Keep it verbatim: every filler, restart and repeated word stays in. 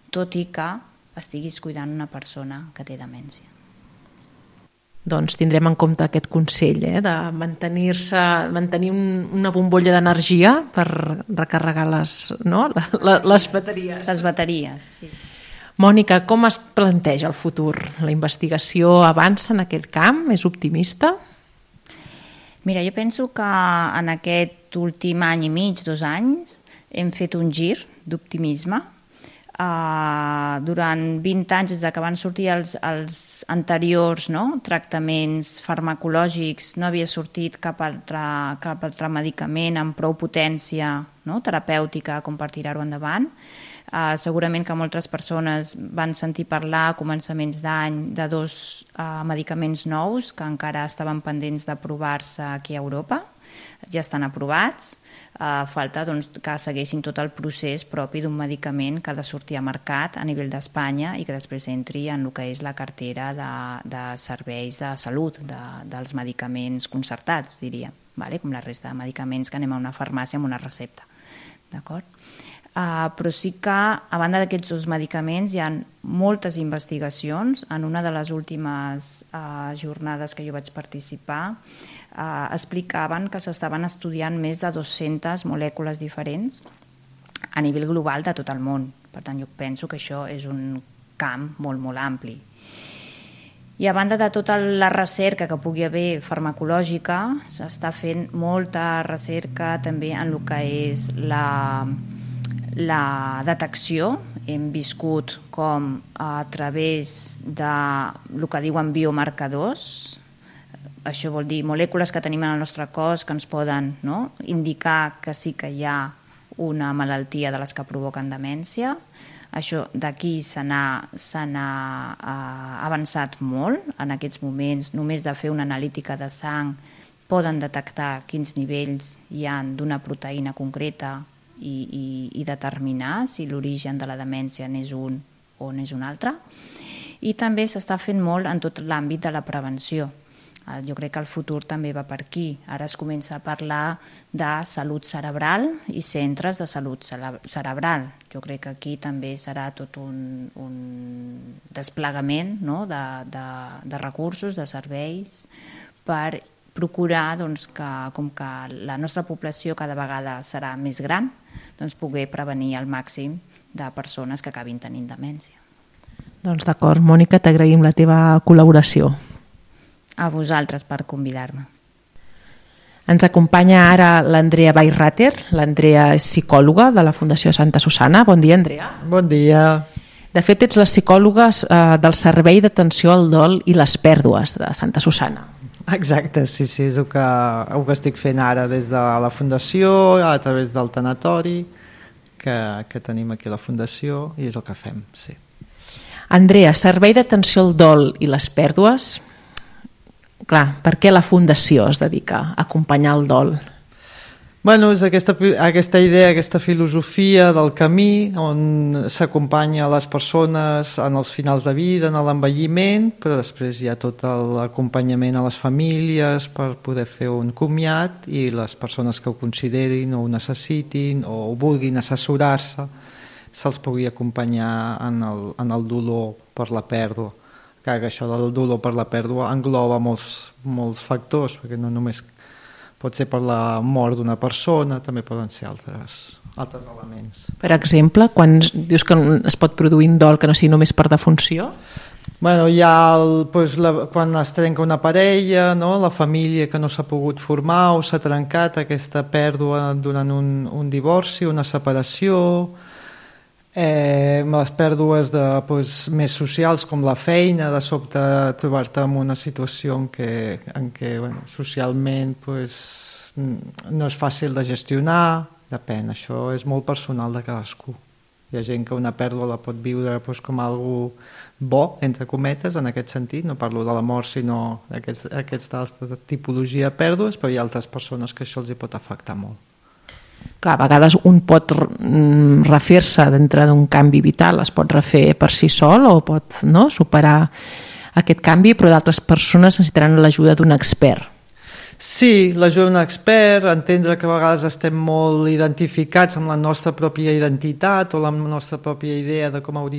tot i que estiguis cuidant una persona que té demència. Doncs tindrem en compte aquest consell, eh, de mantenir-se, mantenir un, una bombolla d'energia per recarregar les, no? les, les bateries. Les bateries, sí. Mònica, com es planteja el futur? La investigació avança en aquest camp? És optimista? Mira, jo penso que en aquest últim any i mig, dos anys, hem fet un gir d'optimisme. Uh, durant vint anys, des que van sortir els, els anteriors, no? tractaments farmacològics, no havia sortit cap altre, cap altre medicament amb prou potència, no? terapèutica com per tirar-ho endavant. Uh, segurament que moltes persones van sentir parlar a començaments d'any de dos uh, medicaments nous que encara estaven pendents d'aprovar-se aquí a Europa. Ja estan aprovats, uh, falta doncs, que segueixin tot el procés propi d'un medicament que ha de sortir a mercat a nivell d'Espanya i que després entri en el que és la cartera de, de serveis de salut, de, dels medicaments concertats, diria, vale? Com la resta de medicaments que anem a una farmàcia amb una recepta. D'acord? Uh, però sí que, a banda d'aquests dos medicaments, hi ha moltes investigacions. En una de les últimes uh, jornades que jo vaig participar, uh, explicaven que s'estaven estudiant més de dues-centes molècules diferents a nivell global de tot el món. Per tant, jo penso que això és un camp molt, molt ampli. I a banda de tota la recerca que pugui haver farmacològica, s'està fent molta recerca també en el que és la... la detecció. Hem viscut com a través de el que diuen biomarcadors, això vol dir molècules que tenim en el nostre cos que ens poden, no? indicar que sí que hi ha una malaltia de les que provoquen demència. Això d'aquí se n'ha uh, avançat molt. En aquests moments, només de fer una analítica de sang poden detectar quins nivells hi ha d'una proteïna concreta I, i, i determinar si l'origen de la demència n'és un o n'és un altre. I també s'està fent molt en tot l'àmbit de la prevenció. Jo crec que el futur també va per aquí. Ara es comença a parlar de salut cerebral i centres de salut cerebral. Jo crec que aquí també serà tot un, un desplegament, no? de, de, de recursos, de serveis, per procurar doncs, que, com que la nostra població cada vegada serà més gran, doncs poder prevenir al màxim de persones que acabin tenint demència. Doncs d'acord, Mònica, t'agraïm la teva col·laboració. A vosaltres per convidar-me. Ens acompanya ara l'Andrea Bayrater. L'Andrea és psicòloga de la Fundació Santa Susanna. Bon dia, Andrea. Bon dia. De fet, ets la psicòloga eh, del Servei d'Atenció al Dol i les Pèrdues de Santa Susanna. Exacte, sí, sí, és el que, el que estic fent ara des de la Fundació, a través del tanatori que, que tenim aquí a la Fundació, i és el que fem, sí. Andrea, Servei d'Atenció al Dol i les Pèrdues, clar, per què la Fundació es dedica a acompanyar el dol? Bueno, és aquesta, aquesta idea, aquesta filosofia del camí on s'acompanya les persones en els finals de vida, en l'envelliment, però després hi ha tot l'acompanyament a les famílies per poder fer un comiat i les persones que ho considerin o ho necessitin o vulguin assessorar-se se'ls pugui acompanyar en el, en el dolor per la pèrdua. Que això del dolor per la pèrdua engloba molts, molts factors, perquè no només pot ser per la mort d'una persona, també poden ser altres, altres elements. Per exemple, quan dius que es pot produir un dol que no sigui només per defunció? Bueno, hi ha el, pues, la, quan es trenca una parella, no? La família que no s'ha pogut formar o s'ha trencat, aquesta pèrdua durant un, un divorci, una separació, eh, les pèrdues de, pues, més socials com la feina, de sobte trobar-te en una situació en què, en què bueno, socialment pues, no és fàcil de gestionar, depèn, això és molt personal de cadascú. Hi ha gent que una pèrdua la pot viure pues, com algo bo, entre cometes, en aquest sentit, no parlo de la mort, sinó d'aquesta altra tipologia de pèrdues, però hi ha altres persones que això els hi pot afectar molt. Clar, a vegades un pot refer-se dintre d'un canvi vital, es pot refer per si sol o pot, no, superar aquest canvi, però d'altres persones necessitaran l'ajuda d'un expert. Sí, l'ajuda d'un expert, entendre que a vegades estem molt identificats amb la nostra pròpia identitat o la nostra pròpia idea de com hauria